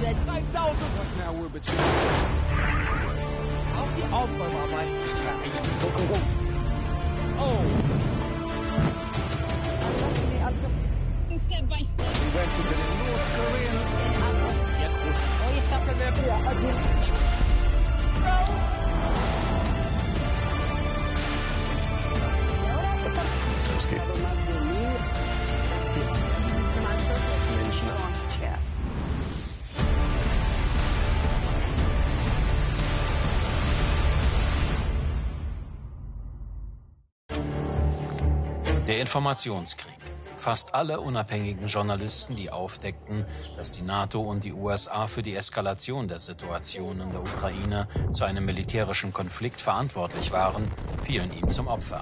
Auf die Aufräumarbeit. Oh. Step by step. Sehr groß. Es geht. Der Informationskrieg. Fast alle unabhängigen Journalisten, die aufdeckten, dass die NATO und die USA für die Eskalation der Situation in der Ukraine zu einem militärischen Konflikt verantwortlich waren, fielen ihm zum Opfer.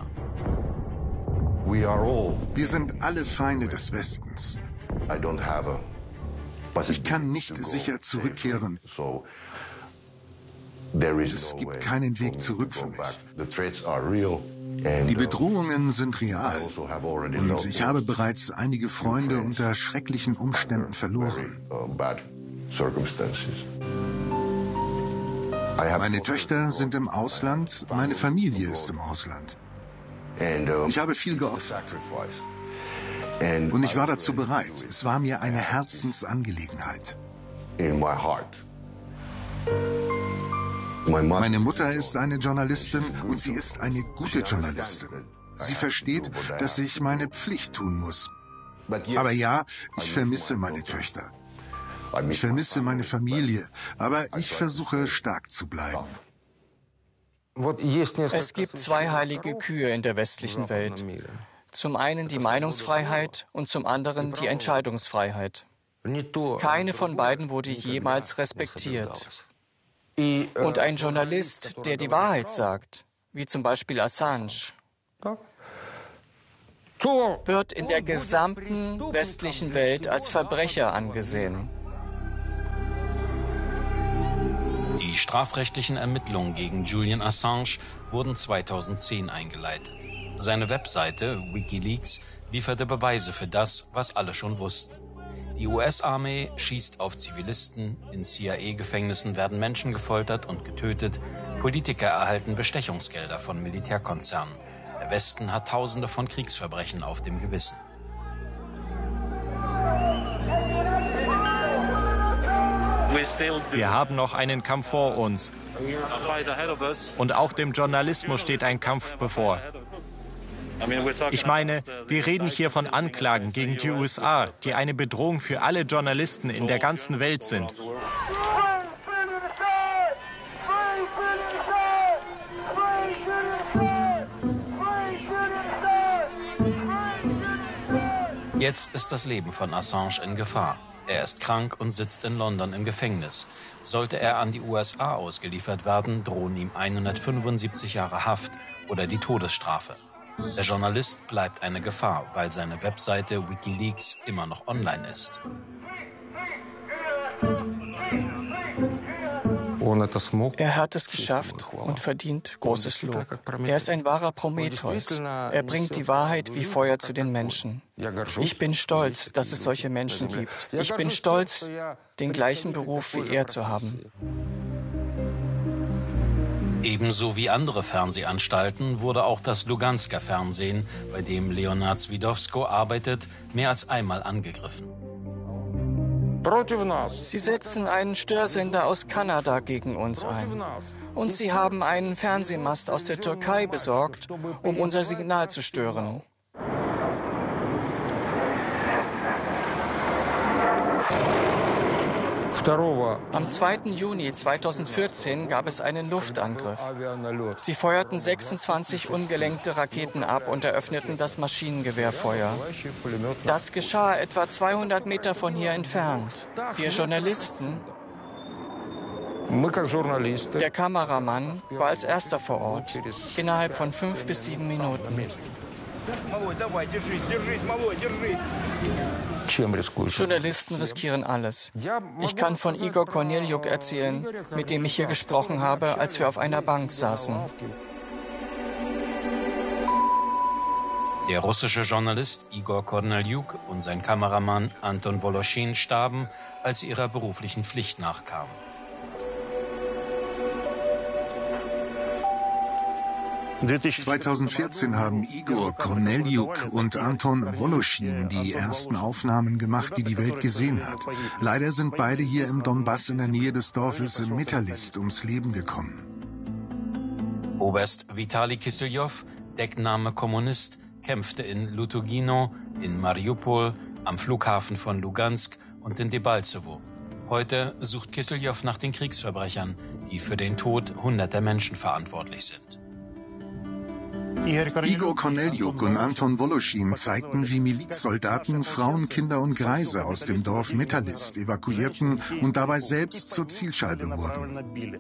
Wir sind alle Feinde des Westens. Ich kann nicht sicher zurückkehren. Es gibt keinen Weg zurück für mich. Die Bedrohungen sind real und ich habe bereits einige Freunde unter schrecklichen Umständen verloren. Meine Töchter sind im Ausland, meine Familie ist im Ausland. Ich habe viel geopfert. Und ich war dazu bereit. Es war mir eine Herzensangelegenheit. Meine Mutter ist eine Journalistin und sie ist eine gute Journalistin. Sie versteht, dass ich meine Pflicht tun muss. Aber ja, ich vermisse meine Töchter. Ich vermisse meine Familie, aber ich versuche stark zu bleiben. Es gibt zwei heilige Kühe in der westlichen Welt. Zum einen die Meinungsfreiheit und zum anderen die Entscheidungsfreiheit. Keine von beiden wurde jemals respektiert. Und ein Journalist, der die Wahrheit sagt, wie zum Beispiel Assange, wird in der gesamten westlichen Welt als Verbrecher angesehen. Die strafrechtlichen Ermittlungen gegen Julian Assange wurden 2010 eingeleitet. Seine Webseite WikiLeaks lieferte Beweise für das, was alle schon wussten. Die US-Armee schießt auf Zivilisten, in CIA-Gefängnissen werden Menschen gefoltert und getötet, Politiker erhalten Bestechungsgelder von Militärkonzernen. Der Westen hat Tausende von Kriegsverbrechen auf dem Gewissen. Wir haben noch einen Kampf vor uns. Und auch dem Journalismus steht ein Kampf bevor. Ich meine, wir reden hier von Anklagen gegen die USA, die eine Bedrohung für alle Journalisten in der ganzen Welt sind. Jetzt ist das Leben von Assange in Gefahr. Er ist krank und sitzt in London im Gefängnis. Sollte er an die USA ausgeliefert werden, drohen ihm 175 Jahre Haft oder die Todesstrafe. Der Journalist bleibt eine Gefahr, weil seine Webseite WikiLeaks immer noch online ist. Er hat es geschafft und verdient großes Lob. Er ist ein wahrer Prometheus. Er bringt die Wahrheit wie Feuer zu den Menschen. Ich bin stolz, dass es solche Menschen gibt. Ich bin stolz, den gleichen Beruf wie er zu haben. Ebenso wie andere Fernsehanstalten wurde auch das Lugansker Fernsehen, bei dem Leonard Swidowsko arbeitet, mehr als einmal angegriffen. Sie setzen einen Störsender aus Kanada gegen uns ein. Und sie haben einen Fernsehmast aus der Türkei besorgt, um unser Signal zu stören. Am 2. Juni 2014 gab es einen Luftangriff. Sie feuerten 26 ungelenkte Raketen ab und eröffneten das Maschinengewehrfeuer. Das geschah etwa 200 Meter von hier entfernt. Wir Journalisten, der Kameramann, war als erster vor Ort, innerhalb von 5 bis 7 Minuten. Journalisten riskieren alles. Ich kann von Igor Korneljuk erzählen, mit dem ich hier gesprochen habe, als wir auf einer Bank saßen. Der russische Journalist Igor Korneljuk und sein Kameramann Anton Woloschin starben, als sie ihrer beruflichen Pflicht nachkamen. (2014) haben Igor Korneljuk und Anton Woloschin die ersten Aufnahmen gemacht, die die Welt gesehen hat. Leider sind beide hier im Donbass in der Nähe des Dorfes Metalist ums Leben gekommen. Oberst Vitali Kisseljow, Deckname Kommunist, kämpfte in Lutogino, in Mariupol, am Flughafen von Lugansk und in Debaltsewo. Heute sucht Kisseljow nach den Kriegsverbrechern, die für den Tod hunderter Menschen verantwortlich sind. Igor Korneljuk und Anton Woloschin zeigten, wie Milizsoldaten Frauen, Kinder und Greise aus dem Dorf Metalist evakuierten und dabei selbst zur Zielscheibe wurden.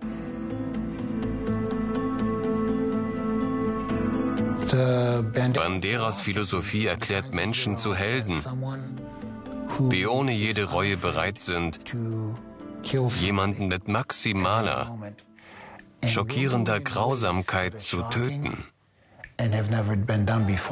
Banderas Philosophie erklärt Menschen zu Helden, die ohne jede Reue bereit sind, jemanden mit maximaler, schockierender Grausamkeit zu töten.